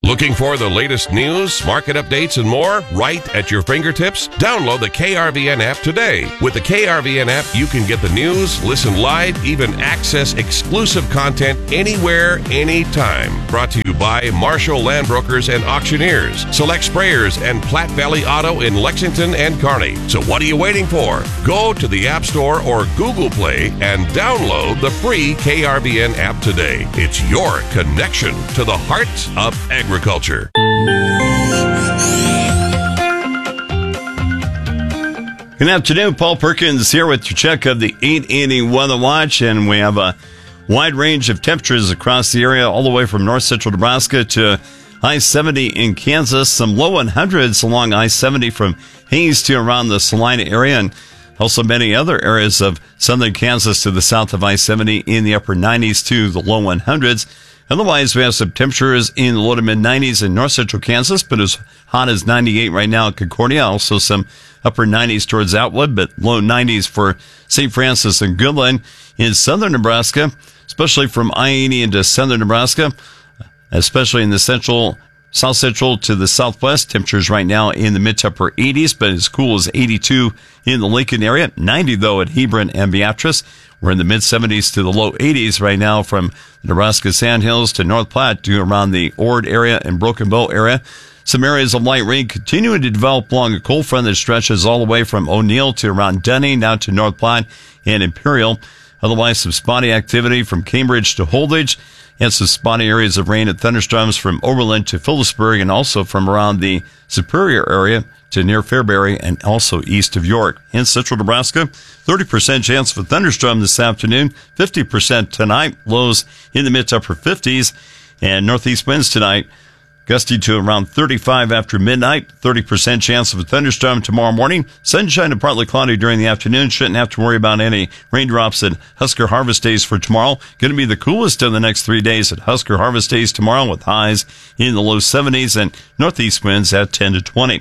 Looking for the latest news, market updates, and more right at your fingertips? Download the KRVN app today. With the KRVN app, you can get the news, listen live, even access exclusive content anywhere, anytime. Brought to you by Marshall Land Brokers and Auctioneers, Select Sprayers, and Platte Valley Auto in Lexington and Kearney. So what are you waiting for? Go to the App Store or Google Play and download the free KRVN app today. It's your connection to the heart of agriculture. Good afternoon. Paul Perkins here with your check of the 8-inning weather watch, and we have a wide range of temperatures across the area, all the way from north central Nebraska to I-70 in Kansas. Some low 100s along I-70 from Hays to around the Salina area, and also many other areas of southern Kansas to the south of I-70 in the upper 90s to the low 100s. Otherwise, we have some temperatures in the low to mid 90s in north central Kansas, but as hot as 98 right now in Concordia. Also some upper 90s towards Outwood, but low 90s for St. Francis and Goodland. In southern Nebraska, especially from I-80 into southern Nebraska, especially in the south central to the southwest, temperatures right now in the mid to upper 80s, but as cool as 82 in the Lincoln area. 90 though at Hebron and Beatrice. We're in the mid 70s to the low 80s right now from the Nebraska Sandhills to North Platte to around the Ord area and Broken Bow area. Some areas of light rain continuing to develop along a cold front that stretches all the way from O'Neill to around Dunning, now to North Platte and Imperial. Otherwise, some spotty activity from Cambridge to Holdridge, and some spotty areas of rain and thunderstorms from Oberlin to Phillipsburg, and also from around the Superior area to near Fairbury and also east of York. In central Nebraska, 30% chance of a thunderstorm this afternoon, 50% tonight, lows in the mid to upper 50s, and northeast winds tonight gusty to around 35 after midnight, 30% chance of a thunderstorm tomorrow morning. Sunshine and partly cloudy during the afternoon. Shouldn't have to worry about any raindrops at Husker Harvest Days for tomorrow. Going to be the coolest of the next 3 days at Husker Harvest Days tomorrow, with highs in the low 70s and northeast winds at 10 to 20.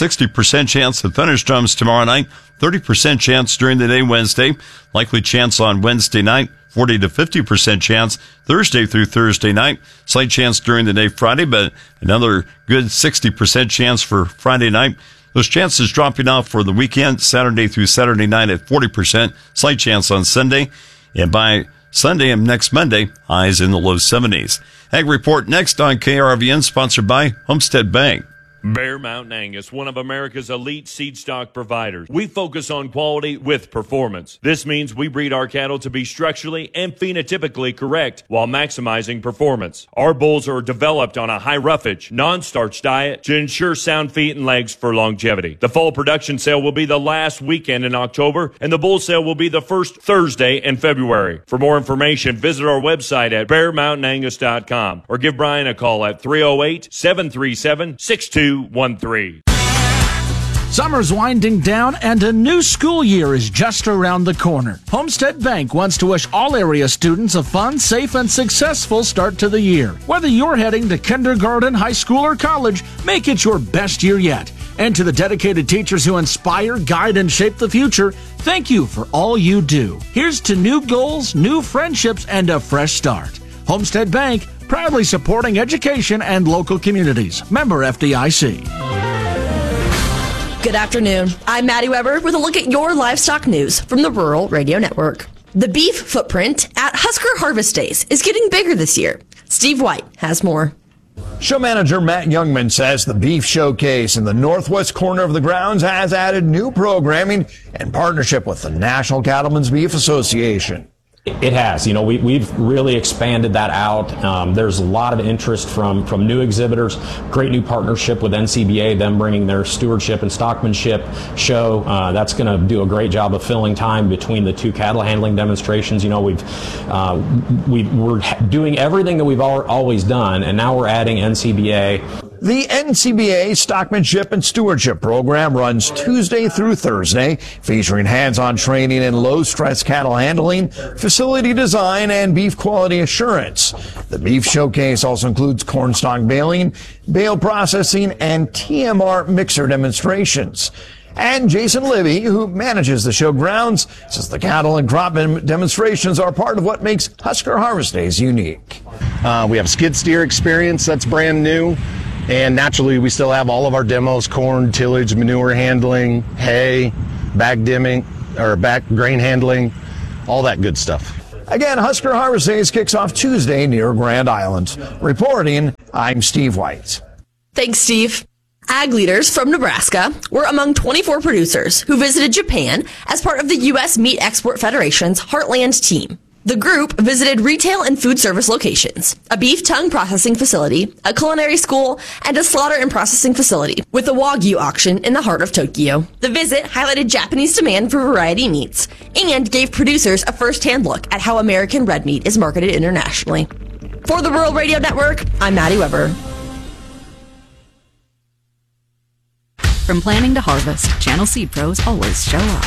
60% chance of thunderstorms tomorrow night, 30% chance during the day Wednesday, likely chance on Wednesday night, 40 to 50% chance Thursday through Thursday night, slight chance during the day Friday, but another good 60% chance for Friday night. Those chances dropping off for the weekend, Saturday through Saturday night at 40%, slight chance on Sunday, and by Sunday and next Monday, highs in the low 70s. Ag Report next on KRVN, sponsored by Homestead Bank. Bear Mountain Angus, one of America's elite seed stock providers. We focus on quality with performance. This means we breed our cattle to be structurally and phenotypically correct while maximizing performance. Our bulls are developed on a high roughage, non-starch diet to ensure sound feet and legs for longevity. The fall production sale will be the last weekend in October, and the bull sale will be the first Thursday in February. For more information, visit our website at bearmountainangus.com or give Brian a call at 308-737-6213. Summer's winding down and a new school year is just around the corner. Homestead Bank wants to wish all area students a fun, safe, and successful start to the year. Whether you're heading to kindergarten, high school, or college, make it your best year yet. And to the dedicated teachers who inspire, guide, and shape the future, thank you for all you do. Here's to new goals, new friendships, and a fresh start. Homestead Bank, proudly supporting education and local communities. Member FDIC. Good afternoon. I'm Maddie Weber with a look at your livestock news from the Rural Radio Network. The beef footprint at Husker Harvest Days is getting bigger this year. Steve White has more. Show manager Matt Youngman says the Beef Showcase in the northwest corner of the grounds has added new programming in partnership with the National Cattlemen's Beef Association. It has. You know, we've really expanded that out. There's a lot of interest from new exhibitors. Great new partnership with NCBA, them bringing their stewardship and stockmanship show. That's going to do a great job of filling time between the two cattle handling demonstrations. You know, we're doing everything that we've always done, and now we're adding NCBA. The NCBA Stockmanship and Stewardship Program runs Tuesday through Thursday, featuring hands-on training in low-stress cattle handling, facility design, and beef quality assurance. The Beef Showcase also includes cornstalk baling, bale processing, and TMR mixer demonstrations. And Jason Libby, who manages the show grounds, says the cattle and crop demonstrations are part of what makes Husker Harvest Days unique. We have skid steer experience that's brand new. And naturally, we still have all of our demos: corn, tillage, manure handling, hay, back grain handling, all that good stuff. Again, Husker Harvest Days kicks off Tuesday near Grand Island. Reporting, I'm Steve White. Thanks, Steve. Ag leaders from Nebraska were among 24 producers who visited Japan as part of the U.S. Meat Export Federation's Heartland team. The group visited retail and food service locations, a beef tongue processing facility, a culinary school, and a slaughter and processing facility with a Wagyu auction in the heart of Tokyo. The visit highlighted Japanese demand for variety meats and gave producers a first-hand look at how American red meat is marketed internationally. For the Rural Radio Network, I'm Maddie Weber. From planning to harvest, Channel Seed Pros always show up.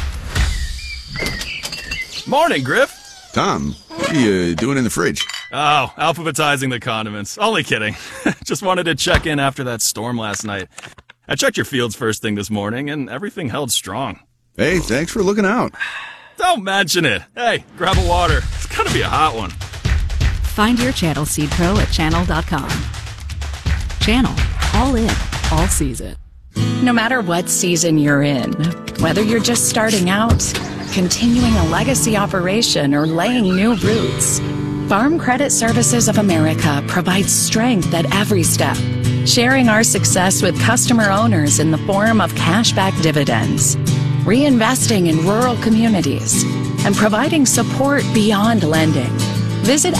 Morning, Griff. Tom, what are you doing in the fridge? Oh, alphabetizing the condiments. Only kidding. Just wanted to check in after that storm last night. I checked your fields first thing this morning, and everything held strong. Hey, thanks for looking out. Don't mention it. Hey, grab a water. It's gonna be a hot one. Find your Channel Seed Pro at channel.com. Channel. All in. All season. No matter what season you're in, whether you're just starting out, continuing a legacy operation, or laying new roots, Farm Credit Services of America provides strength at every step, sharing our success with customer owners in the form of cashback dividends, reinvesting in rural communities, and providing support beyond lending. Visit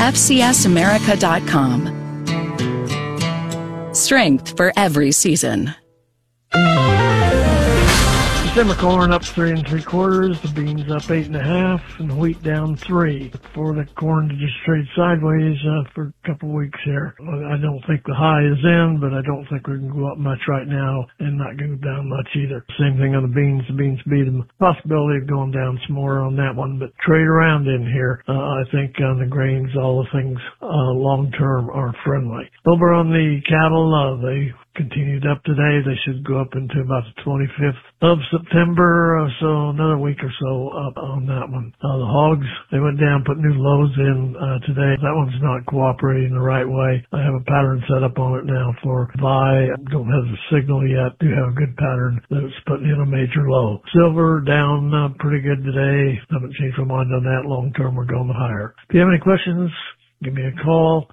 FCSAmerica.com. Strength for every season. December corn up 3 3/4, the beans up 8 1/2, and the wheat down 3. For the corn to just trade sideways for a couple of weeks here. I don't think the high is in, but I don't think we can go up much right now, and not go down much either. Same thing on the beans. The beans beat them. Possibility of going down some more on that one, but trade around in here. I think on the grains, all the things long term are friendly. Over on the cattle, they continued up today. They should go up into about the 25th of September, so another week or so up on that one. The hogs, they went down, put new lows in today. That one's not cooperating the right way. I have a pattern set up on it now for buy. I don't have the signal yet. Do have a good pattern that's putting in a major low. Silver down pretty good today. Haven't changed my mind on that. Long term, we're going higher. If you have any questions, give me a call,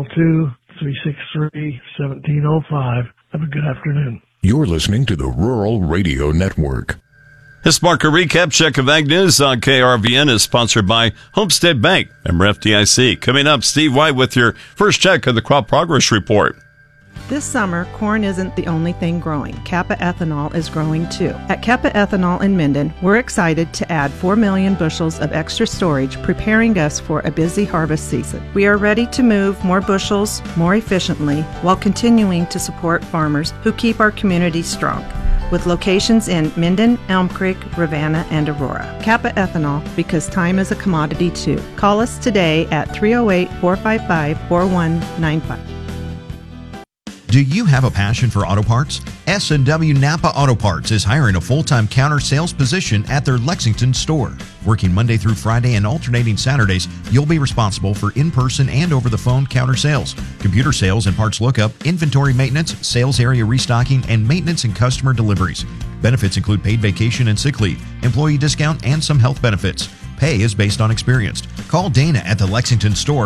402-363-1705. Have a good afternoon. You're listening to the Rural Radio Network. This market recap check of Ag News on KRVN is sponsored by Homestead Bank, member FDIC. Coming up, Steve White with your first check of the Crop Progress Report. This summer, corn isn't the only thing growing. Kappa Ethanol is growing too. At Kappa Ethanol in Minden, we're excited to add 4 million bushels of extra storage, preparing us for a busy harvest season. We are ready to move more bushels more efficiently while continuing to support farmers who keep our community strong. With locations in Minden, Elm Creek, Ravenna, and Aurora. Kappa Ethanol, because time is a commodity too. Call us today at 308-455-4195. Do you have a passion for auto parts? S&W Napa Auto Parts is hiring a full-time counter sales position at their Lexington store. Working Monday through Friday and alternating Saturdays, you'll be responsible for in-person and over-the-phone counter sales, computer sales and parts lookup, inventory maintenance, sales area restocking, and maintenance and customer deliveries. Benefits include paid vacation and sick leave, employee discount, and some health benefits. Pay is based on experience. Call Dana at the Lexington store,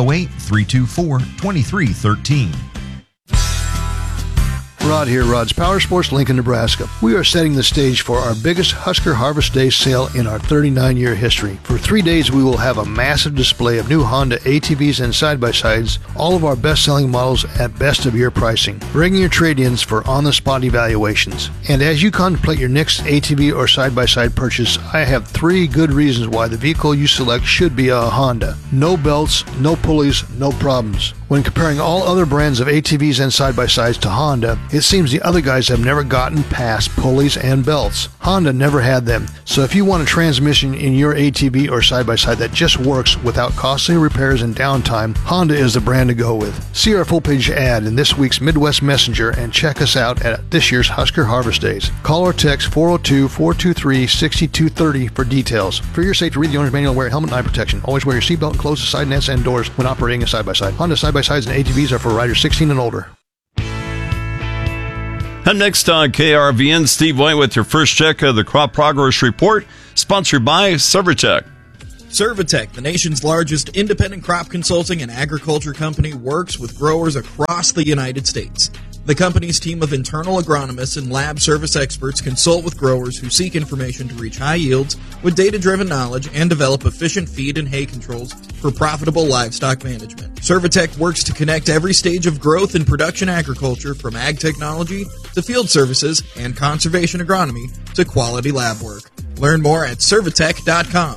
308-324-2313. Rod here, Rod's Power Sports, Lincoln, Nebraska. We are setting the stage for our biggest Husker Harvest Day sale in our 39-year history. For 3 days, we will have a massive display of new Honda ATVs and side-by-sides, all of our best-selling models at best-of-year pricing. Bring your trade-ins for on-the-spot evaluations. And as you contemplate your next ATV or side-by-side purchase, I have 3 good reasons why the vehicle you select should be a Honda. No belts, no pulleys, no problems. When comparing all other brands of ATVs and side-by-sides to Honda, it seems the other guys have never gotten past pulleys and belts. Honda never had them, so if you want a transmission in your ATV or side-by-side that just works without costly repairs and downtime, Honda is the brand to go with. See our full-page ad in this week's Midwest Messenger and check us out at this year's Husker Harvest Days. Call or text 402-423-6230 for details. For your safety, read the owner's manual and wear helmet and eye protection. Always wear your seatbelt and close the side nets and doors when operating a side-by-side. Honda side-by-sides and ATVs are for riders 16 and older. Up next on KRVN, Steve White with your first check of the Crop Progress Report, sponsored by Servatech. Servatech, the nation's largest independent crop consulting and agriculture company, works with growers across the United States. The company's team of internal agronomists and lab service experts consult with growers who seek information to reach high yields with data-driven knowledge and develop efficient feed and hay controls for profitable livestock management. Servatech works to connect every stage of growth in production agriculture, from ag technology to field services and conservation agronomy to quality lab work. Learn more at Servatech.com.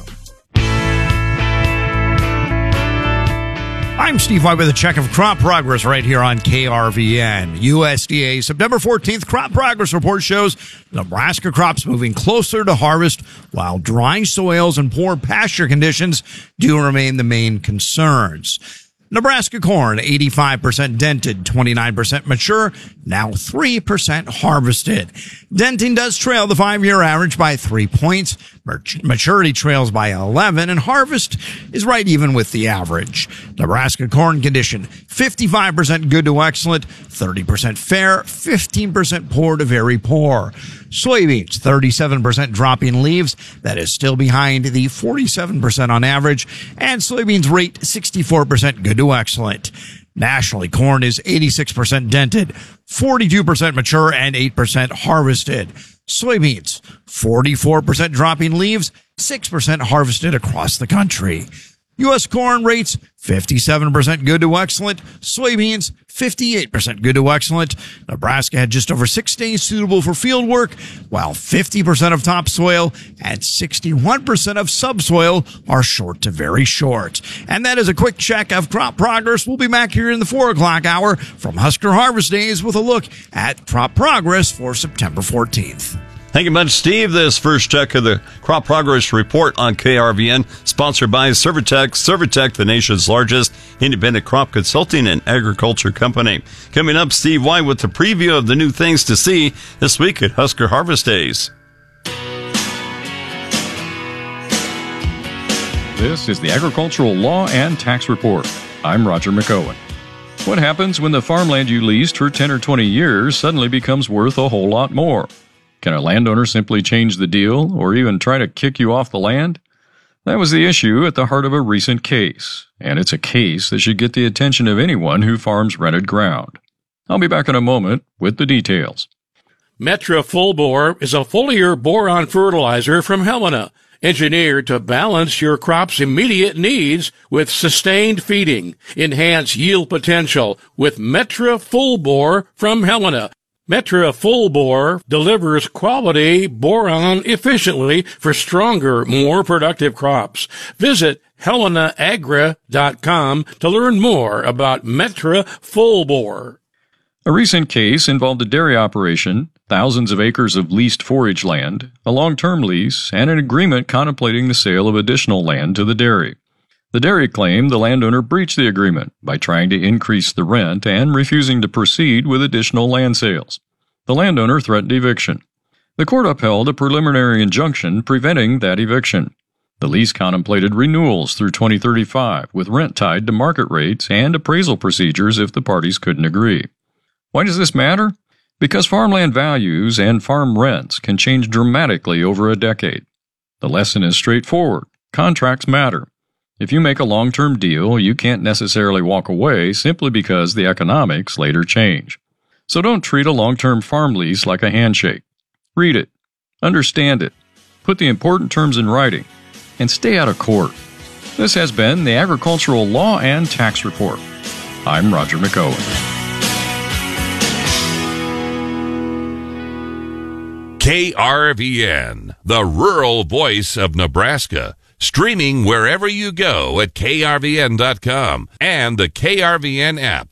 I'm Steve White with a check of crop progress right here on KRVN. USDA September 14th crop progress report shows Nebraska crops moving closer to harvest, while dry soils and poor pasture conditions do remain the main concerns. Nebraska corn, 85% dented, 29% mature, now 3% harvested. Denting does trail the 5-year average by 3 points. Maturity trails by 11, and harvest is right even with the average. Nebraska corn condition, 55% good to excellent, 30% fair, 15% poor to very poor. Soybeans, 37% dropping leaves. That is still behind the 47% on average. And soybeans rate 64% good to excellent. Nationally, corn is 86% dented, 42% mature, and 8% harvested. Soybeans, 44% dropping leaves, 6% harvested across the country. U.S. corn rates 57% good to excellent. Soybeans 58% good to excellent. Nebraska had just over 6 days suitable for field work, while 50% of topsoil and 61% of subsoil are short to very short. And that is a quick check of crop progress. We'll be back here in the 4 o'clock hour from Husker Harvest Days with a look at crop progress for September 14th. Thank you much, Steve. This first check of the Crop Progress Report on KRVN, sponsored by Servatech. Servatech, the nation's largest independent crop consulting and agriculture company. Coming up, Steve White with the preview of the new things to see this week at Husker Harvest Days. This is the Agricultural Law and Tax Report. I'm Roger McOwen. What happens when the farmland you leased for 10 or 20 years suddenly becomes worth a whole lot more? Can a landowner simply change the deal or even try to kick you off the land? That was the issue at the heart of a recent case, and it's a case that should get the attention of anyone who farms rented ground. I'll be back in a moment with the details. Metra Full Bore is a foliar boron fertilizer from Helena, engineered to balance your crop's immediate needs with sustained feeding. Enhance yield potential with Metra Full Bore from Helena. Metra Full Bore delivers quality boron efficiently for stronger, more productive crops. Visit HelenaAgra.com to learn more about Metra Full Bore. A recent case involved a dairy operation, thousands of acres of leased forage land, a long-term lease, and an agreement contemplating the sale of additional land to the dairy. The dairy claimed the landowner breached the agreement by trying to increase the rent and refusing to proceed with additional land sales. The landowner threatened eviction. The court upheld a preliminary injunction preventing that eviction. The lease contemplated renewals through 2035 with rent tied to market rates and appraisal procedures if the parties couldn't agree. Why does this matter? Because farmland values and farm rents can change dramatically over a decade. The lesson is straightforward. Contracts matter. If you make a long-term deal, you can't necessarily walk away simply because the economics later change. So don't treat a long-term farm lease like a handshake. Read it, understand it, put the important terms in writing, and stay out of court. This has been the Agricultural Law and Tax Report. I'm Roger McOwen. KRVN, the rural voice of Nebraska. Streaming wherever you go at krvn.com and the KRVN app.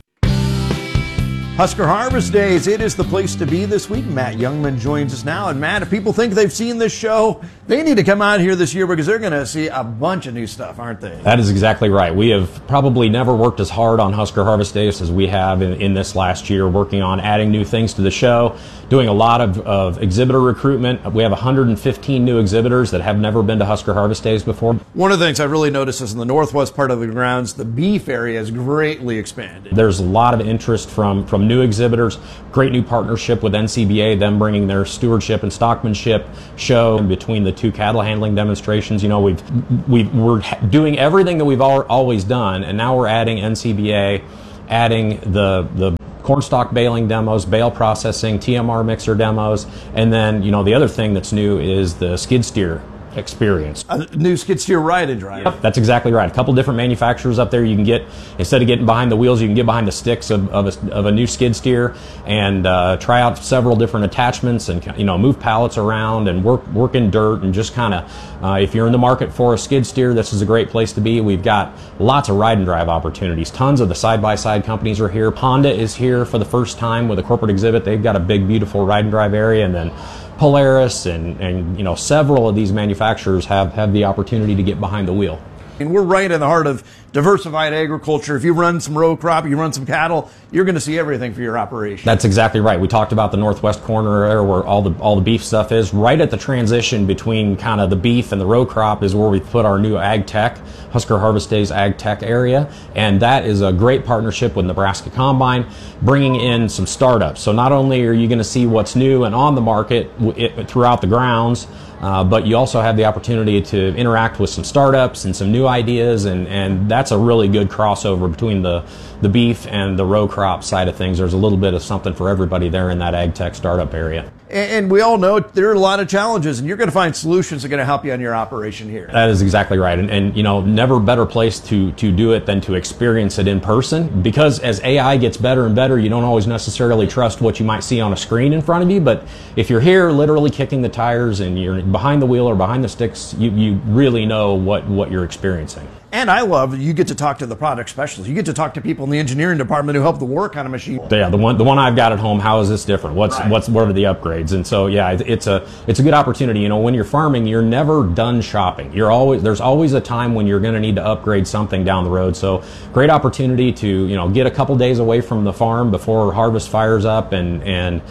Husker Harvest Days, it is the place to be this week. Matt Youngman joins us now. And Matt, if people think they've seen this show, they need to come out here this year because they're going to see a bunch of new stuff, aren't they? That is exactly right. We have probably never worked as hard on Husker Harvest Days as we have in this last year, working on adding new things to the show, doing a lot of exhibitor recruitment. We have 115 new exhibitors that have never been to Husker Harvest Days before. One of the things I really noticed is in the northwest part of the grounds, the beef area has greatly expanded. There's a lot of interest from new exhibitors, great new partnership with NCBA, them bringing their stewardship and stockmanship show in between the two cattle handling demonstrations. You know, we're doing everything that we've always done, and now we're adding NCBA, adding the cornstalk baling demos, bale processing, TMR mixer demos, and then, you know, the other thing that's new is the skid steer experience. A new skid steer ride and drive. Yep, that's exactly right. A couple different manufacturers up there. You can get, instead of getting behind the wheels, you can get behind the sticks of a new skid steer and try out several different attachments and, you know, move pallets around and work in dirt and just kind of, if you're in the market for a skid steer, this is a great place to be. We've got lots of ride and drive opportunities. Tons of the side-by-side companies are here. Honda is here for the first time with a corporate exhibit. They've got a big, beautiful ride and drive area, and then Polaris and you know, several of these manufacturers have the opportunity to get behind the wheel. And we're right in the heart of diversified agriculture. If you run some row crop, you run some cattle, you're going to see everything for your operation. That's exactly right. We talked about the northwest corner there where all the beef stuff is. Right at the transition between kind of the beef and the row crop is where we put our new Ag Tech, Husker Harvest Days Ag Tech area. And that is a great partnership with Nebraska Combine, bringing in some startups. So not only are you going to see what's new and on the market throughout the grounds, but you also have the opportunity to interact with some startups and some new ideas, and that's a really good crossover between the beef and the row crop side of things. There's a little bit of something for everybody there in that Ag Tech startup area. And we all know there are a lot of challenges, and you're going to find solutions that are going to help you on your operation here. That is exactly right. And you know, never better place to do it than to experience it in person. Because as AI gets better and better, you don't always necessarily trust what you might see on a screen in front of you. But if you're here literally kicking the tires and you're behind the wheel or behind the sticks, you really know what you're experiencing. And I love you get to talk to the product specialists. You get to talk to people in the engineering department who help the work on a machine. Yeah, the one I've got at home. How is this different? What are the upgrades? And so yeah, it's a good opportunity. You know, when you're farming, you're never done shopping. There's always a time when you're going to need to upgrade something down the road. So great opportunity to, you know, get a couple days away from the farm before harvest fires up. And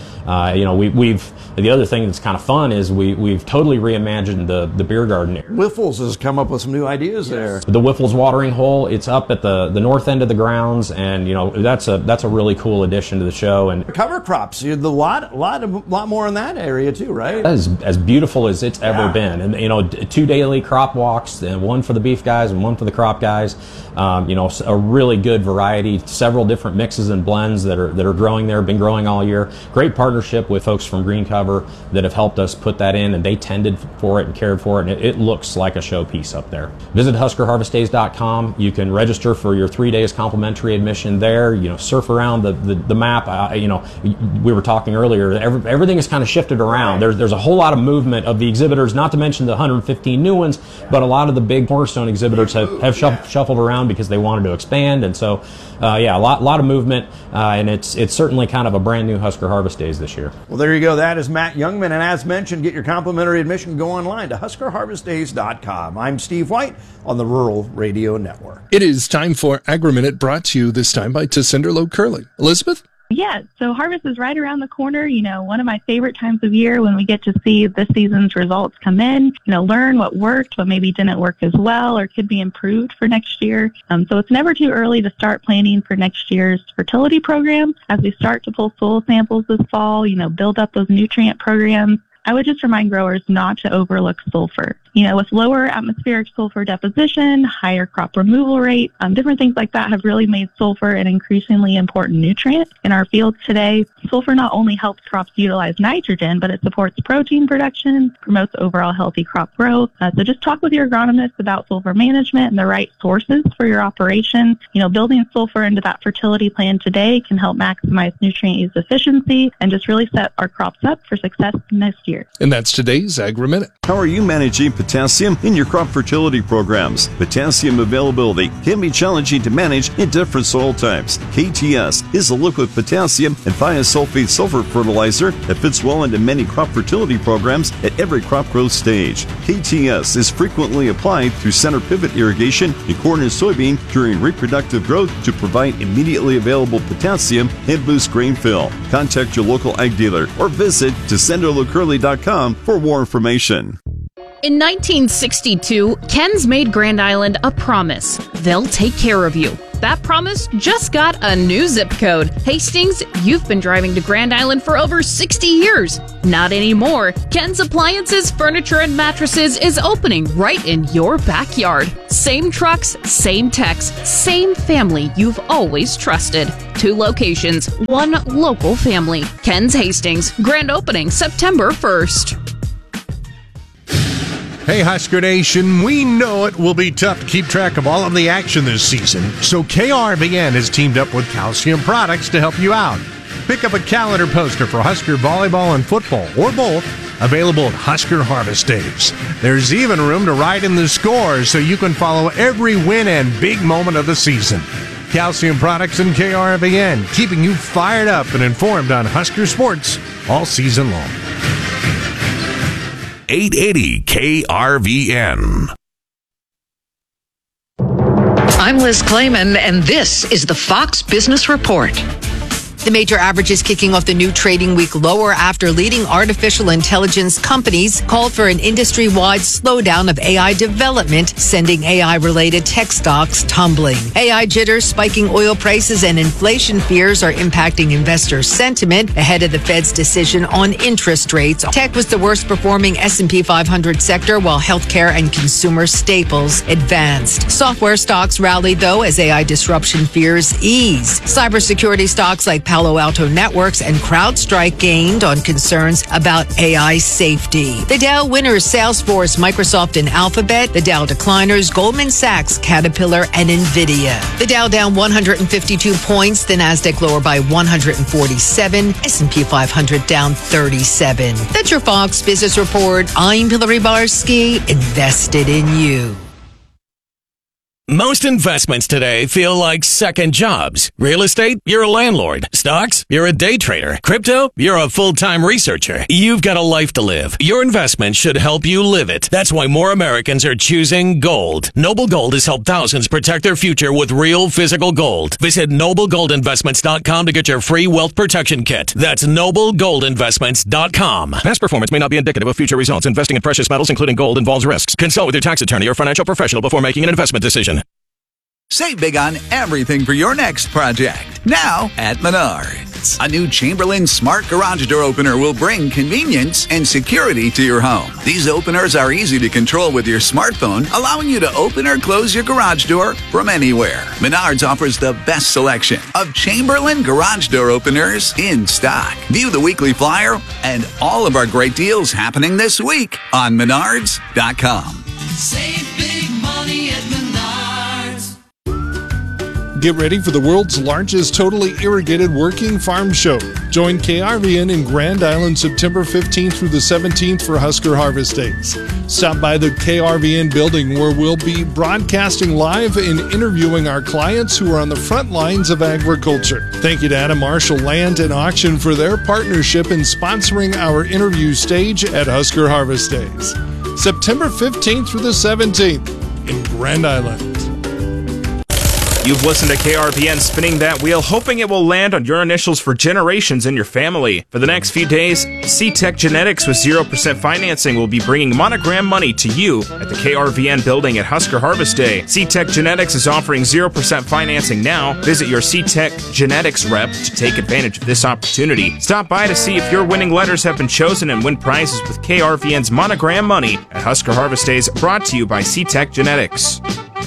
you know, we've the other thing that's kind of fun is we've totally reimagined the beer garden area. Whiffles has come up with some new ideas there. The Whiffles watering hole, it's up at the north end of the grounds, and you know, that's a really cool addition to the show. And cover crops, a lot more in that area too, right? That is as beautiful as it's ever been. And you know, 2 daily crop walks, and one for the beef guys and one for the crop guys. You know, a really good variety, several different mixes and blends that are growing there, been growing all year. Great partnership with folks from Green Cover that have helped us put that in, and they tended for it and cared for it, and it looks like a showpiece up there. Visit HuskerHarvestDays.com. You can register for your 3 days complimentary admission there. You know, surf around the map. You know, we were talking earlier. Everything is kind of shifted around. There's a whole lot of movement of the exhibitors. Not to mention the 115 new ones, but a lot of the big cornerstone exhibitors have shuffled around because they wanted to expand. And so, yeah, a lot of movement, and it's certainly kind of a brand new Husker Harvest Days this year. Well, there you go. That is Matt Youngman, and as mentioned, get your complimentary admission. Go online to HuskerHarvestDays.com. I'm Steve White on the Rural Radio Network. It is time for Agri-Minute, brought to you this time by Tessenderlo Curling. Elizabeth? Yeah, so harvest is right around the corner. You know, one of my favorite times of year when we get to see this season's results come in, you know, learn what worked, what maybe didn't work as well or could be improved for next year. So it's never too early to start planning for next year's fertility program. As we start to pull soil samples this fall, you know, build up those nutrient programs, I would just remind growers not to overlook sulfur. You know, with lower atmospheric sulfur deposition, higher crop removal rate, different things like that have really made sulfur an increasingly important nutrient in our fields today. Sulfur not only helps crops utilize nitrogen, but it supports protein production, promotes overall healthy crop growth. So just talk with your agronomist about sulfur management and the right sources for your operation. You know, building sulfur into that fertility plan today can help maximize nutrient use efficiency and just really set our crops up for success next year. And that's today's Agri-Minute. How are you managing potassium in your crop fertility programs. Potassium availability can be challenging to manage in different soil types. KTS is a liquid potassium and thiosulfate sulfur fertilizer that fits well into many crop fertility programs at every crop growth stage. KTS is frequently applied through center pivot irrigation in corn and soybean during reproductive growth to provide immediately available potassium and boost grain fill. Contact your local ag dealer or visit TessenderLoCurley.com for more information. In 1962, Ken's made Grand Island a promise. They'll take care of you. That promise just got a new zip code. Hastings, you've been driving to Grand Island for over 60 years. Not anymore. Ken's Appliances, Furniture, and Mattresses is opening right in your backyard. Same trucks, same techs, same family you've always trusted. 2 locations, 1 local family. Ken's Hastings, grand opening September 1st. Hey, Husker Nation, we know it will be tough to keep track of all of the action this season, so KRVN has teamed up with Calcium Products to help you out. Pick up a calendar poster for Husker volleyball and football, or both, available at Husker Harvest Days. There's even room to write in the scores so you can follow every win and big moment of the season. Calcium Products and KRVN, keeping you fired up and informed on Husker sports all season long. 880 KRVN. I'm Liz Clayman, and this is the Fox Business Report. The major averages kicking off the new trading week lower after leading artificial intelligence companies called for an industry-wide slowdown of AI development, sending AI-related tech stocks tumbling. AI jitters, spiking oil prices, and inflation fears are impacting investor sentiment ahead of the Fed's decision on interest rates. Tech was the worst-performing S&P 500 sector, while healthcare and consumer staples advanced. Software stocks rallied, though, as AI disruption fears ease. Cybersecurity stocks like Palo Alto Networks and CrowdStrike gained on concerns about AI safety. The Dow winners Salesforce, Microsoft, and Alphabet. The Dow decliners Goldman Sachs, Caterpillar, and Nvidia. The Dow down 152 points. The Nasdaq lower by 147. S&P 500 down 37. That's your Fox Business Report. I'm Hillary Barsky, invested in you. Most investments today feel like second jobs. Real estate, you're a landlord. Stocks, you're a day trader. Crypto, you're a full-time researcher. You've got a life to live. Your investment should help you live it. That's why more Americans are choosing gold. Noble Gold has helped thousands protect their future with real physical gold. Visit NobleGoldInvestments.com to get your free wealth protection kit. That's NobleGoldInvestments.com. Past performance may not be indicative of future results. Investing in precious metals, including gold, involves risks. Consult with your tax attorney or financial professional before making an investment decision. Save big on everything for your next project. Now at Menards. A new Chamberlain Smart Garage Door Opener will bring convenience and security to your home. These openers are easy to control with your smartphone, allowing you to open or close your garage door from anywhere. Menards offers the best selection of Chamberlain Garage Door Openers in stock. View the weekly flyer and all of our great deals happening this week on Menards.com. Save big money at Menards. Get ready for the world's largest totally irrigated working farm show. Join KRVN in Grand Island September 15th through the 17th for Husker Harvest Days. Stop by the KRVN building where we'll be broadcasting live and interviewing our clients who are on the front lines of agriculture. Thank you to Adam Marshall Land and Auction for their partnership in sponsoring our interview stage at Husker Harvest Days. September 15th through the 17th in Grand Island. You've listened to KRVN spinning that wheel, hoping it will land on your initials for generations in your family. For the next few days, C-Tech Genetics with 0% financing will be bringing Monogram money to you at the KRVN building at Husker Harvest Day. C-Tech Genetics is offering 0% financing now. Visit your C-Tech Genetics rep to take advantage of this opportunity. Stop by to see if your winning letters have been chosen and win prizes with KRVN's Monogram money at Husker Harvest Days, brought to you by C-Tech Genetics.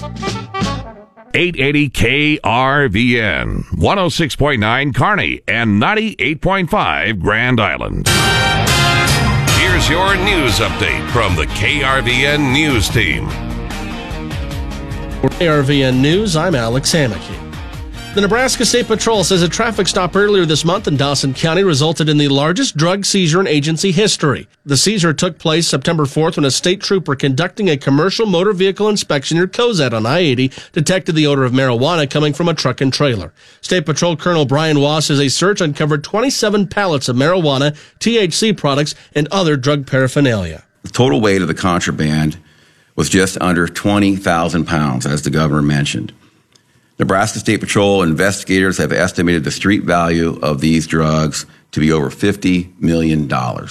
880 KRVN, 106.9 Kearney, and 98.5 Grand Island. Here's your news update from the KRVN News Team. For KRVN News, I'm Alex Hammocky. The Nebraska State Patrol says a traffic stop earlier this month in Dawson County resulted in the largest drug seizure in agency history. The seizure took place September 4th when a state trooper conducting a commercial motor vehicle inspection near Cozad on I-80 detected the odor of marijuana coming from a truck and trailer. State Patrol Colonel Brian Wass says a search uncovered 27 pallets of marijuana, THC products, and other drug paraphernalia. The total weight of the contraband was just under 20,000 pounds, as the governor mentioned. Nebraska State Patrol investigators have estimated the street value of these drugs to be over $50 million.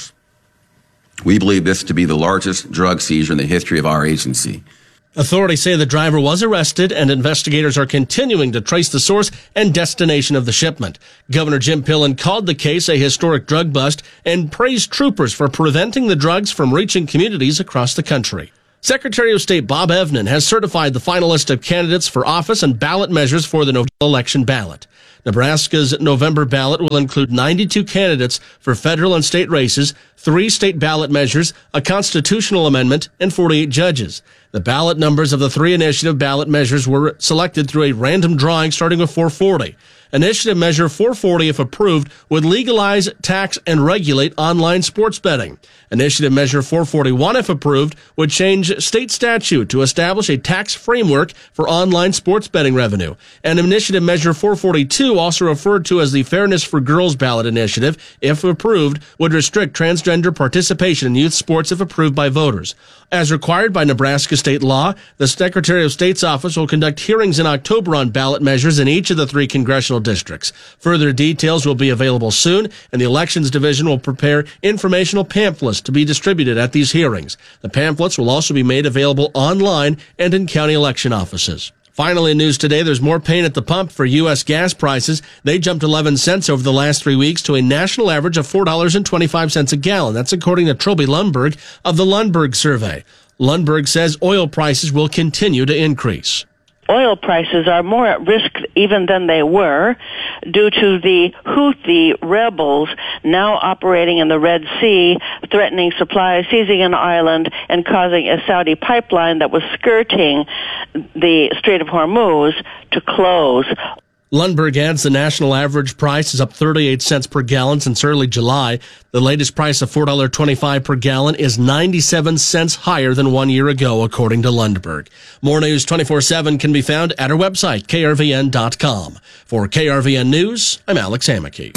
We believe this to be the largest drug seizure in the history of our agency. Authorities say the driver was arrested, and investigators are continuing to trace the source and destination of the shipment. Governor Jim Pillen called the case a historic drug bust and praised troopers for preventing the drugs from reaching communities across the country. Secretary of State Bob Evnen has certified the final list of candidates for office and ballot measures for the November election ballot. Nebraska's November ballot will include 92 candidates for federal and state races, 3 state ballot measures, a constitutional amendment, and 48 judges. The ballot numbers of the 3 initiative ballot measures were selected through a random drawing starting with 440. Initiative Measure 440, if approved, would legalize, tax, and regulate online sports betting. Initiative Measure 441, if approved, would change state statute to establish a tax framework for online sports betting revenue. And Initiative Measure 442, also referred to as the Fairness for Girls ballot initiative, if approved, would restrict transgender participation in youth sports if approved by voters. As required by Nebraska state law, the Secretary of State's office will conduct hearings in October on ballot measures in each of the 3 congressional districts. Further details will be available soon, and the Elections Division will prepare informational pamphlets to be distributed at these hearings. The pamphlets will also be made available online and in county election offices. Finally, in news today, there's more pain at the pump for U.S. gas prices. They jumped 11 cents over the last 3 weeks to a national average of $4.25 a gallon. That's according to Trilby Lundberg of the Lundberg Survey. Lundberg says oil prices will continue to increase. Oil prices are more at risk even than they were due to the Houthi rebels now operating in the Red Sea, threatening supplies, seizing an island, and causing a Saudi pipeline that was skirting the Strait of Hormuz to close. Lundberg adds the national average price is up 38 cents per gallon since early July. The latest price of $4.25 per gallon is 97 cents higher than 1 year ago, according to Lundberg. More news 24/7 can be found at our website, krvn.com. For KRVN News, I'm Alex Hammaky.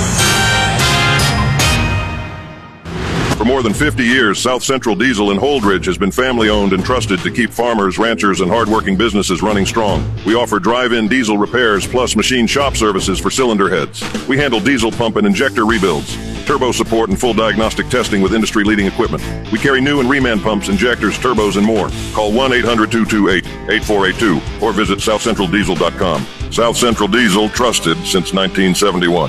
For more than 50 years, South Central Diesel in Holdridge has been family-owned and trusted to keep farmers, ranchers, and hardworking businesses running strong. We offer drive-in diesel repairs plus machine shop services for cylinder heads. We handle diesel pump and injector rebuilds, turbo support, and full diagnostic testing with industry-leading equipment. We carry new and reman pumps, injectors, turbos, and more. Call 1-800-228-8482 or visit southcentraldiesel.com. South Central Diesel, trusted since 1971.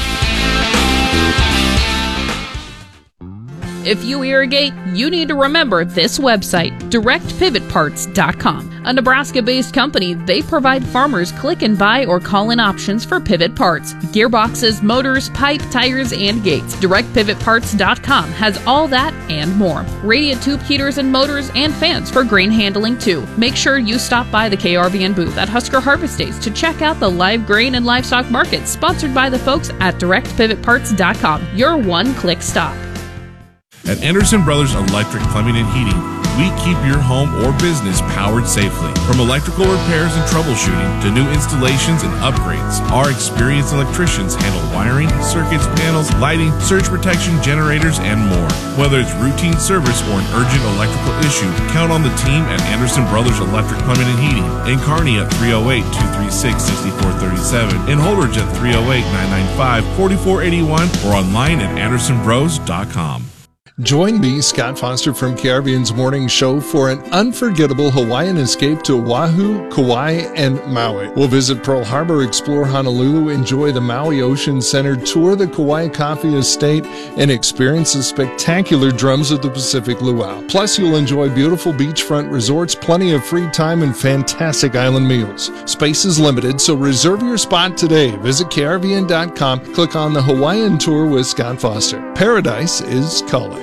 If you irrigate, you need to remember this website, directpivotparts.com. A Nebraska-based company, they provide farmers click and buy or call-in options for pivot parts, gearboxes, motors, pipe, tires, and gates. Directpivotparts.com has all that and more. Radiant tube heaters and motors and fans for grain handling too. Make sure you stop by the KRVN booth at Husker Harvest Days to check out the live grain and livestock market sponsored by the folks at directpivotparts.com. Your one-click stop. At Anderson Brothers Electric Plumbing and Heating, we keep your home or business powered safely. From electrical repairs and troubleshooting to new installations and upgrades, our experienced electricians handle wiring, circuits, panels, lighting, surge protection, generators, and more. Whether it's routine service or an urgent electrical issue, count on the team at Anderson Brothers Electric Plumbing and Heating. In Kearney at 308-236-6437, in Holdridge at 308-995-4481, or online at andersonbros.com. Join me, Scott Foster from KRVN's Morning Show for an unforgettable Hawaiian escape to Oahu, Kauai, and Maui. We'll visit Pearl Harbor, explore Honolulu, enjoy the Maui Ocean Center, tour the Kauai Coffee Estate, and experience the spectacular drums of the Pacific Luau. Plus, you'll enjoy beautiful beachfront resorts, plenty of free time, and fantastic island meals. Space is limited, so reserve your spot today. Visit krvn.com, click on the Hawaiian Tour with Scott Foster. Paradise is calling.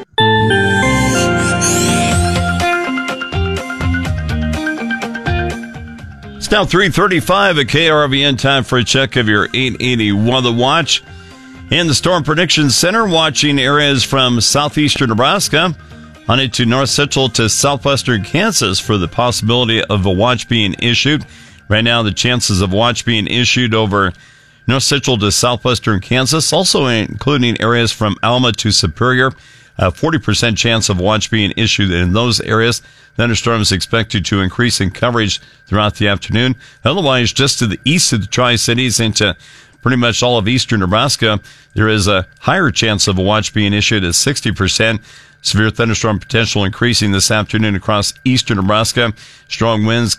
Now 3:35 at KRVN, time for a check of your 880 Weather Watch. In the Storm Prediction Center, watching areas from southeastern Nebraska on into north central to southwestern Kansas for the possibility of a watch being issued. Right now, the chances of watch being issued over north central to southwestern Kansas, also including areas from Alma to Superior. 40% chance of watch being issued in those areas. Thunderstorms expected to increase in coverage throughout the afternoon. Otherwise, just to the east of the Tri-Cities into pretty much all of eastern Nebraska, there is a higher chance of a watch being issued at 60%. Severe thunderstorm potential increasing this afternoon across eastern Nebraska. Strong winds,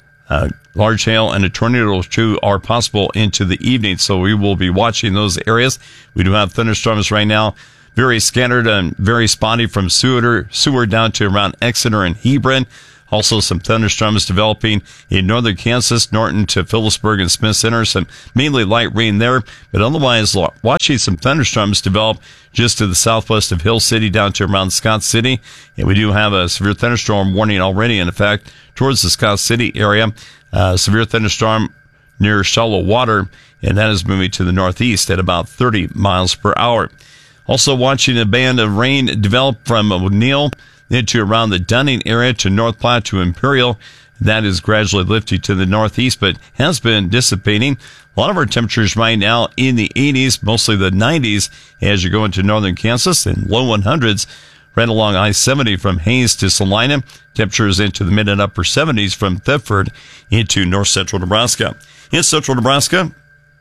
large hail, and a tornado or two are possible into the evening, so we will be watching those areas. We do have thunderstorms right now, very scattered and very spotty from Seward down to around Exeter and Hebron. Also some thunderstorms developing in northern Kansas, Norton to Phillipsburg and Smith Center. Some mainly light rain there, but otherwise watching some thunderstorms develop just to the southwest of Hill City down to around Scott City. And we do have a severe thunderstorm warning already in effect towards the Scott City area. Severe thunderstorm near shallow water, and that is moving to the northeast at about 30 miles per hour. Also watching a band of rain develop from O'Neill into around the Dunning area to North Platte to Imperial. That is gradually lifting to the northeast, but has been dissipating. A lot of our temperatures right now in the 80s, mostly the 90s as you go into northern Kansas, and low 100s right along I-70 from Hayes to Salina. Temperatures into the mid and upper 70s from Thetford into north central Nebraska. In central Nebraska,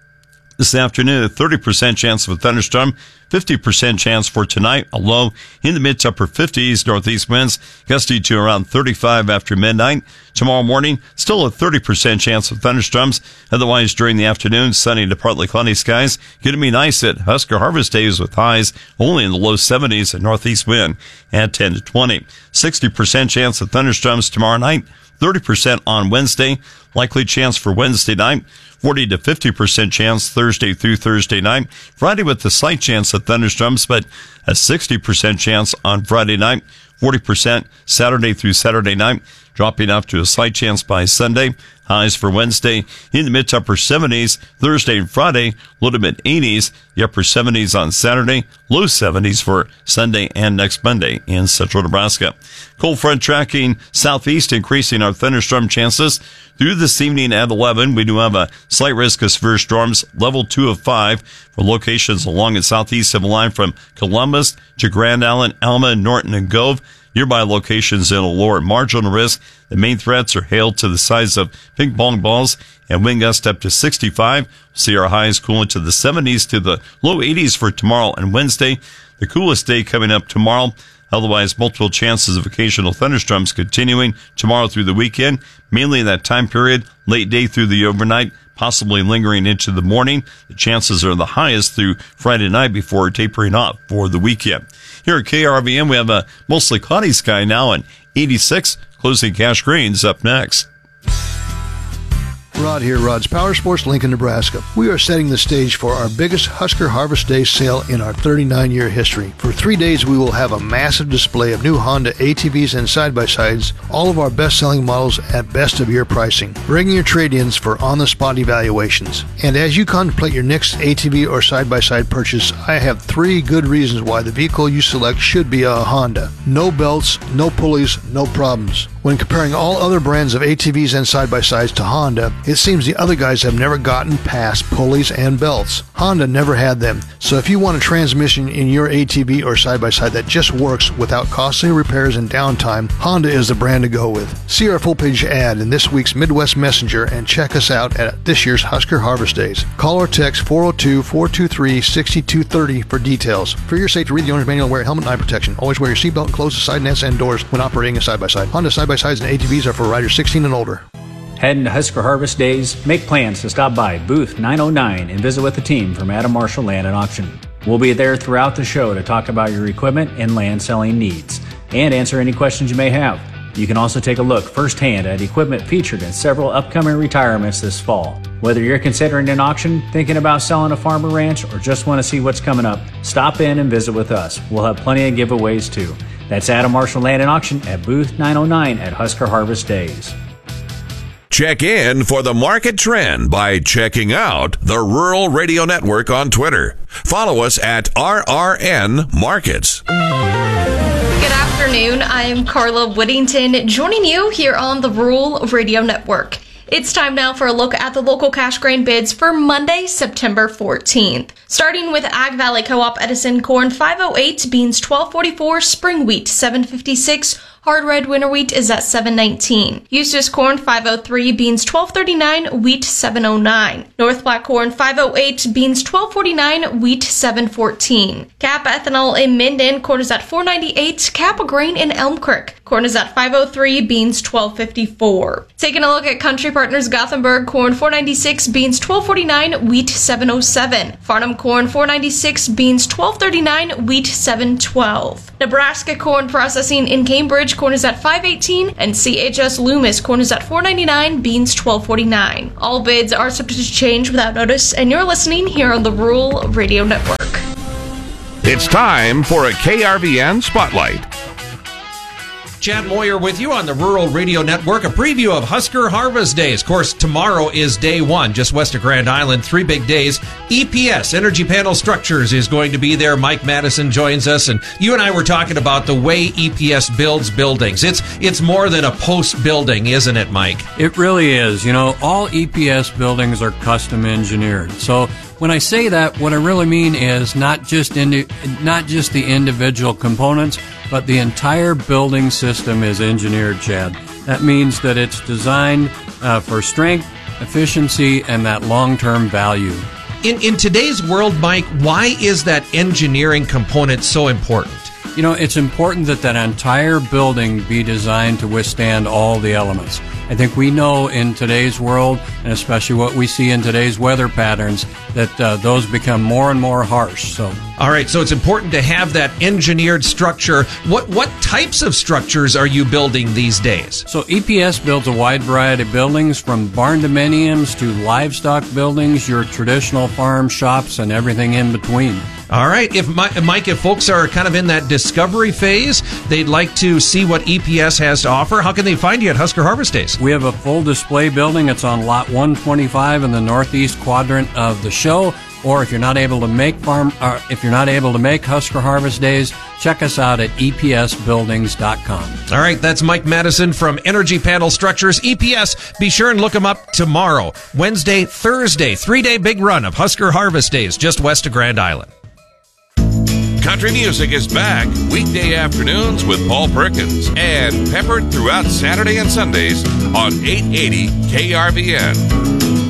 this afternoon, a 30% chance of a thunderstorm, 50% chance for tonight, a low in the mid to upper 50s, northeast winds gusty to around 35 after midnight. Tomorrow morning, still a 30% chance of thunderstorms. Otherwise, during the afternoon, sunny to partly cloudy skies. Going to be nice at Husker Harvest Days with highs only in the low 70s and northeast wind at 10 to 20. 60% chance of thunderstorms tomorrow night, 30% on Wednesday. Likely chance for Wednesday night. 40 to 50% chance Thursday through Thursday night. Friday with a slight chance of thunderstorms, but a 60% chance on Friday night. 40% Saturday through Saturday night, dropping off to a slight chance by Sunday. Highs for Wednesday in the mid to upper 70s. Thursday and Friday, low to mid 80s. The upper 70s on Saturday, low 70s for Sunday and next Monday in central Nebraska. Cold front tracking southeast, increasing our thunderstorm chances through this evening at 11. We do have a slight risk of severe storms, level 2 of 5 for locations along the southeast of the line from Columbus to Grand Island, Alma, Norton, and Gove. Nearby locations in a lower marginal risk. The main threats are hail to the size of ping pong balls and wind gusts up to 65. See our highs cool into the 70s to the low 80s for tomorrow and Wednesday. The coolest day coming up tomorrow. Otherwise, multiple chances of occasional thunderstorms continuing tomorrow through the weekend, mainly in that time period, late day through the overnight, possibly lingering into the morning. The chances are the highest through Friday night before tapering off for the weekend. Here at KRVN, we have a mostly cloudy sky now and 86. Closing cash greens up next. Rod here, Rod's Power Sports, Lincoln, Nebraska. We are setting the stage for our biggest Husker Harvest Day sale in our 39-year history. For 3 days, we will have a massive display of new Honda ATVs and side-by-sides, all of our best-selling models at best-of-year pricing. Bring your trade-ins for on-the-spot evaluations. And as you contemplate your next ATV or side-by-side purchase, I have 3 good reasons why the vehicle you select should be a Honda. No belts, no pulleys, no problems. When comparing all other brands of ATVs and side-by-sides to Honda, it seems the other guys have never gotten past pulleys and belts. Honda never had them. So if you want a transmission in your ATV or side-by-side that just works without costly repairs and downtime, Honda is the brand to go with. See our full-page ad in this week's Midwest Messenger and check us out at this year's Husker Harvest Days. Call or text 402-423-6230 for details. For your safety, read the owner's manual and wear a helmet and eye protection. Always wear your seatbelt and close the side nets and doors when operating a side-by-side. Honda side-by-sides and ATVs are for riders 16 and older. Heading to Husker Harvest Days? Make plans to stop by booth 909 and visit with the team from Adam Marshall Land and Auction. We'll be there throughout the show to talk about your equipment and land selling needs and answer any questions you may have. You can also take a look firsthand at equipment featured in several upcoming retirements this fall. Whether you're considering an auction, thinking about selling a farm or ranch, or just want to see what's coming up, stop in and visit with us. We'll have plenty of giveaways too. That's Adam Marshall Land and Auction at booth 909 at Husker Harvest Days. Check in for the market trend by checking out the Rural Radio Network on Twitter. Follow us at RRN Markets. Good afternoon. I'm Carla Whittington, joining you here on the Rural Radio Network. It's time now for a look at the local cash grain bids for Monday, September 14th. Starting with Ag Valley Co-op Edison corn 508, beans 1244, spring wheat 756, hard red winter wheat is at 719. Eustis corn 503, beans 1239, wheat 709. North Black corn 508, beans 1249, wheat 714. Cap ethanol in Minden, corn is at 498. Cap grain in Elm Creek, corn is at 503, beans 1254. Taking a look at Country Partners Gothenburg, corn 496, beans 1249, wheat 707. Farnham corn 496, beans 1239, wheat 712. Nebraska corn processing in Cambridge, corn is at 518, and CHS Loomis corn is at 499, beans 1249. All bids are subject to change without notice, and you're listening here on the Rural Radio Network. It's time for a KRVN Spotlight. Chad Moyer with you on the Rural Radio Network. A preview of Husker Harvest Days. Of course, tomorrow is day one, just west of Grand Island. 3 big days. EPS, Energy Panel Structures, is going to be there. Mike Madison joins us, and you and I were talking about the way EPS builds buildings. It's more than a post building, isn't it, Mike? It really is. You know, all EPS buildings are custom engineered. So when I say that, what I really mean is not just the individual components, but the entire building system is engineered, Chad. That means that it's designed for strength, efficiency, and that long-term value. In today's world, Mike, why is that engineering component so important? You know, it's important that that entire building be designed to withstand all the elements. I think we know in today's world, and especially what we see in today's weather patterns, that those become more and more harsh. So, all right, so it's important to have that engineered structure. What types of structures are you building these days? So EPS builds a wide variety of buildings, from barn dominiums to livestock buildings, your traditional farm shops, and everything in between. All right. Mike, if folks are kind of in that discovery phase, they'd like to see what EPS has to offer, how can they find you at Husker Harvest Days? We have a full display building. It's on lot 125 in the northeast quadrant of the show. Or if you're not able to make Husker Harvest Days, check us out at EPSbuildings.com. All right, that's Mike Madison from Energy Panel Structures. EPS, be sure and look them up tomorrow, Wednesday, Thursday, 3-day big run of Husker Harvest Days just west of Grand Island. Country music is back weekday afternoons with Paul Perkins and peppered throughout Saturday and Sundays on 880 KRVN.